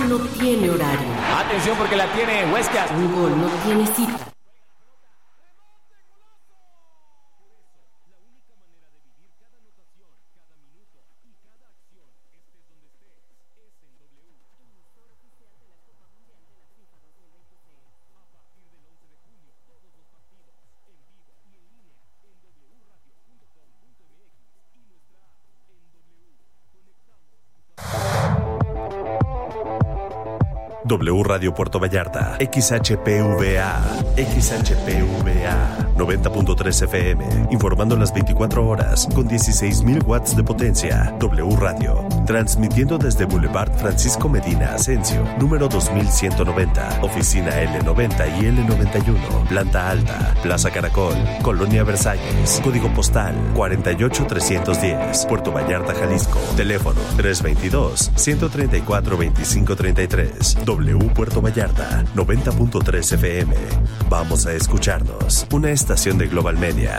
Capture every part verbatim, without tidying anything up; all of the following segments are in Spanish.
gol no tiene horario. Atención porque la tiene Huescas. Un gol no tiene cita. W Radio Puerto Vallarta, X H P V A, X H P V A, noventa punto tres F M, informando las veinticuatro horas, con dieciséis mil watts de potencia. W Radio, transmitiendo desde Boulevard Francisco Medina Asensio, número dos mil ciento noventa, oficina L noventa y L noventa y uno, planta alta, Plaza Caracol, Colonia Versalles, código postal cuarenta y ocho trescientos diez, Puerto Vallarta, Jalisco, teléfono tres veintidós, ciento treinta y cuatro, veinticinco treinta y tres. W Puerto Vallarta, noventa punto tres F M. Vamos a escucharnos. Una estación de Global Media.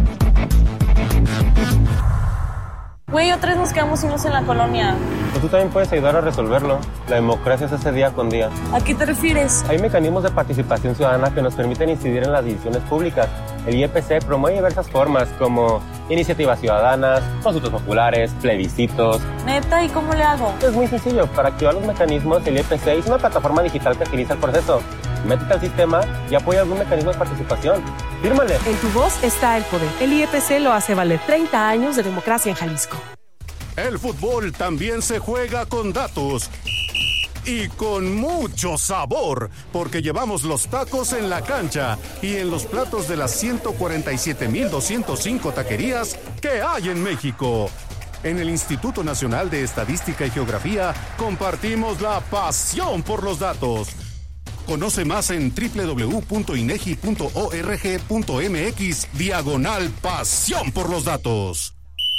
Güey, otra vez nos quedamos solos en la colonia. Pues tú también puedes ayudar a resolverlo. La democracia se hace día con día. ¿A qué te refieres? Hay mecanismos de participación ciudadana que nos permiten incidir en las decisiones públicas. El I E P C promueve diversas formas como iniciativas ciudadanas, consultas populares, plebiscitos. ¿Neta? ¿Y cómo le hago? Es muy sencillo. Para activar los mecanismos, el I E P C es una plataforma digital que agiliza el proceso. Métete al sistema y apoya algún mecanismo de participación. ¡Fírmale! En tu voz está el poder. El I E P C lo hace valer. treinta años de democracia en Jalisco. El fútbol también se juega con datos. Y con mucho sabor, porque llevamos los tacos en la cancha y en los platos de las ciento cuarenta y siete mil doscientos cinco taquerías que hay en México. En el Instituto Nacional de Estadística y Geografía compartimos la pasión por los datos. Conoce más en doble u doble u doble u punto inegi punto org punto m x diagonal pasión por los datos.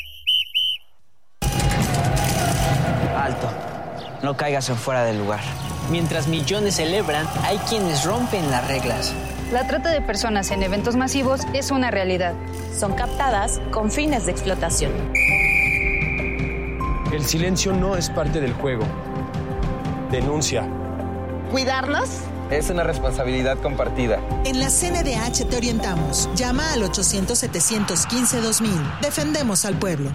Alto. No caigas en fuera del lugar. Mientras millones celebran, hay quienes rompen las reglas. La trata de personas en eventos masivos es una realidad. Son captadas con fines de explotación. El silencio no es parte del juego. Denuncia. ¿Cuidarnos? Es una responsabilidad compartida. En la C N D H te orientamos. Llama al ochocientos, setecientos quince, dos mil. Defendemos al pueblo.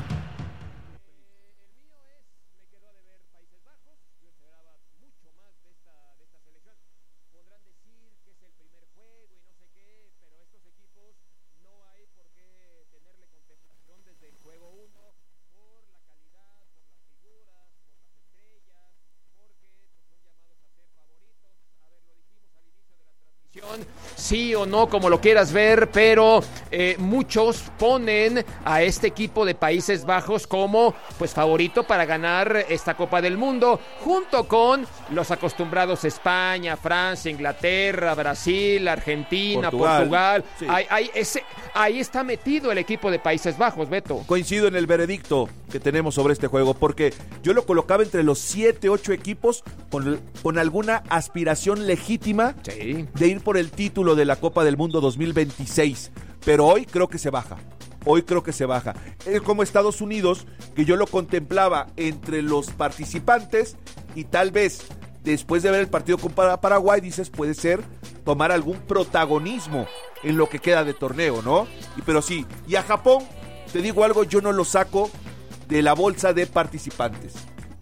Sí o no, como lo quieras ver, pero eh, muchos ponen a este equipo de Países Bajos como pues favorito para ganar esta Copa del Mundo, junto con los acostumbrados España, Francia, Inglaterra, Brasil, Argentina, Portugal. Portugal. Sí. Ahí, ahí, ese, ahí está metido el equipo de Países Bajos, Beto. Coincido en el veredicto que tenemos sobre este juego, porque yo lo colocaba entre los siete, ocho equipos con, con alguna aspiración legítima sí. de ir por el título de la Copa del Mundo dos mil veintiséis, pero hoy creo que se baja, hoy creo que se baja. Es como Estados Unidos, que yo lo contemplaba entre los participantes y tal vez después de ver el partido con Paraguay, dices, puede ser tomar algún protagonismo en lo que queda de torneo, ¿no? Y, pero sí, y a Japón, te digo algo, yo no lo saco de la bolsa de participantes.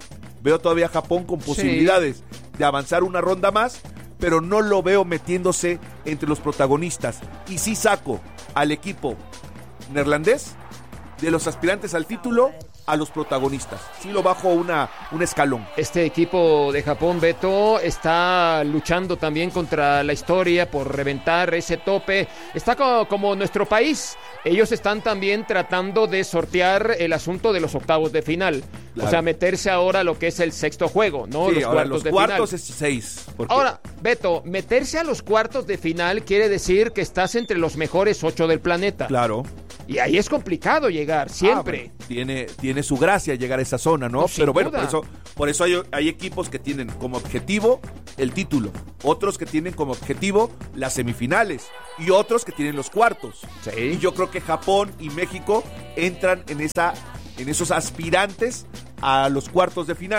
Veo todavía a Japón con posibilidades sí. de avanzar una ronda más, pero no lo veo metiéndose entre los protagonistas. Y sí saco al equipo neerlandés de los aspirantes al título a los protagonistas. Sí lo bajo una, un escalón. Este equipo de Japón, Beto, está luchando también contra la historia por reventar ese tope. Está como, como nuestro país. Ellos están también tratando de sortear el asunto de los octavos de final. Claro. O sea, meterse ahora a lo que es el sexto juego, ¿no? Sí, los ahora cuartos los de cuartos final. es seis. Porque... Ahora, Beto, meterse a los cuartos de final quiere decir que estás entre los mejores ocho del planeta. Claro. Y ahí es complicado llegar, siempre. Ah, bueno, tiene, tiene su gracia llegar a esa zona, ¿no? no Pero bueno, duda. por eso, por eso hay, hay equipos que tienen como objetivo el título, otros que tienen como objetivo las semifinales y otros que tienen los cuartos. Sí. Y yo creo que Japón y México entran en esa, en esos aspirantes a los cuartos de final.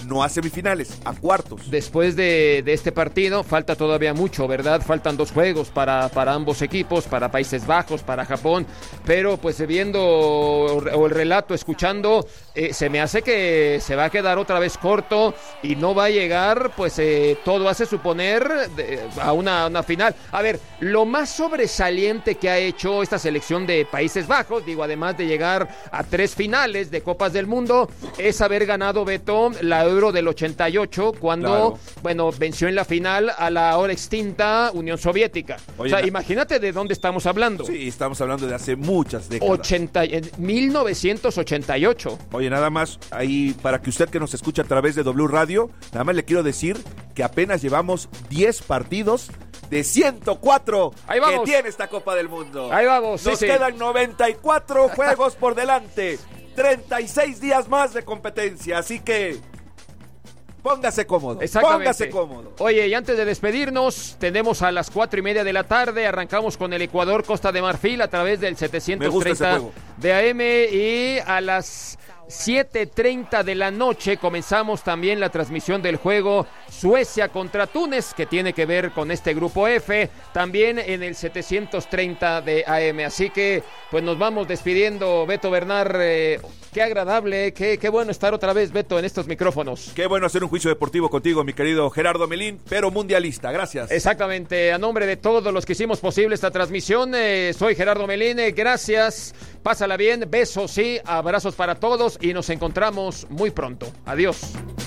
no a semifinales, a cuartos. Después de, de este partido, falta todavía mucho, ¿verdad? Faltan dos juegos para, para ambos equipos, para Países Bajos, para Japón, pero pues viendo o el relato, escuchando, eh, se me hace que se va a quedar otra vez corto y no va a llegar, pues eh, todo hace suponer de, a una, una final. A ver, lo más sobresaliente que ha hecho esta selección de Países Bajos, digo, además de llegar a tres finales de Copas del Mundo, es haber ganado, Beto, la Euro del ochenta y ocho, cuando, claro. bueno, venció en la final a la ahora extinta Unión Soviética. Oye, o sea, na- imagínate de dónde estamos hablando. Sí, estamos hablando de hace muchas décadas. ochenta, en mil novecientos ochenta y ocho. Oye, nada más, ahí, para que usted que nos escucha a través de W Radio, nada más le quiero decir que apenas llevamos diez partidos de ciento cuatro Ahí vamos. que tiene esta Copa del Mundo. Ahí vamos. Nos sí, quedan sí. noventa y cuatro juegos por delante, treinta y seis días más de competencia, así que póngase cómodo. Póngase cómodo. Oye, y antes de despedirnos, tenemos a las cuatro y media de la tarde, arrancamos con el Ecuador Costa de Marfil a través del setecientos treinta de A M, y a las siete treinta de la noche comenzamos también la transmisión del juego Suecia contra Túnez, que tiene que ver con este grupo F, también en el setecientos treinta de A M. Así que pues nos vamos despidiendo, Beto Bernal. Eh, qué agradable, qué, qué bueno estar otra vez, Beto, en estos micrófonos. Qué bueno hacer un juicio deportivo contigo, mi querido Gerardo Melín, pero mundialista. Gracias. Exactamente, a nombre de todos los que hicimos posible esta transmisión, eh, soy Gerardo Melín, eh, gracias, pásala bien, besos, sí, abrazos para todos y nos encontramos muy pronto. Adiós.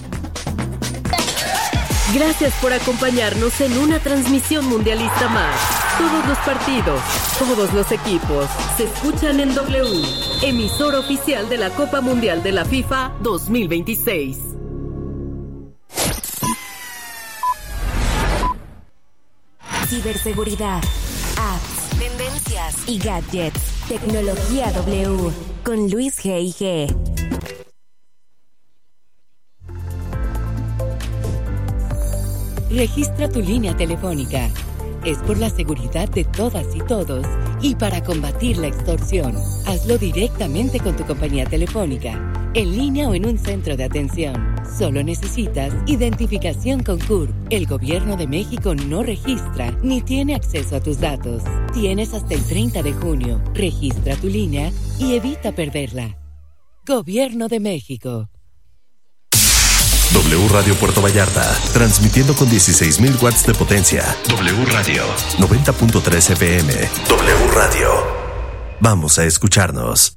Gracias por acompañarnos en una transmisión mundialista más. Todos los partidos, todos los equipos se escuchan en W, emisor oficial de la Copa Mundial de la FIFA dos mil veintiséis. Ciberseguridad, apps, tendencias y gadgets. Tecnología W con Luis G I G. Registra tu línea telefónica. Es por la seguridad de todas y todos y para combatir la extorsión. Hazlo directamente con tu compañía telefónica, en línea o en un centro de atención. Solo necesitas identificación con C U R P. El Gobierno de México no registra ni tiene acceso a tus datos. Tienes hasta el treinta de junio. Registra tu línea y evita perderla. Gobierno de México. W Radio Puerto Vallarta, transmitiendo con dieciséis mil watts de potencia. W Radio, noventa punto tres F M. W Radio. Vamos a escucharnos.